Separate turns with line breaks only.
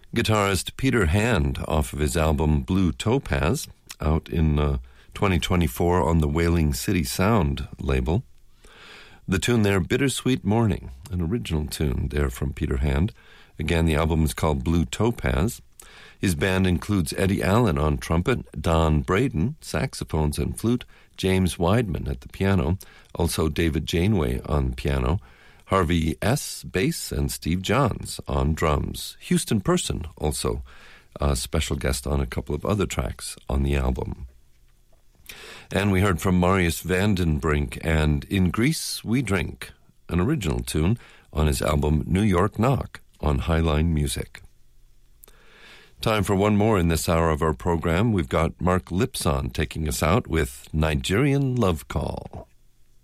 Guitarist Peter Hand off of his album Blue Topaz, out in 2024 on the Wailing City Sound label. The tune there, Bittersweet Morning, an original tune there from Peter Hand. Again, the album is called Blue Topaz. His band includes Eddie Allen on trumpet, Don Braden, saxophones and flute, James Weidman at the piano, also David Janeway on piano, Harvey S. bass, and Steve Johns on drums. Houston Person also a special guest on a couple of other tracks on the album. And we heard from Marius Vandenbrink and In Greece We Drink, an original tune on his album New York Knock on Highline Music. Time for one more in this hour of our program. We've got Mark Lipson taking us out with Nigerian Love Call.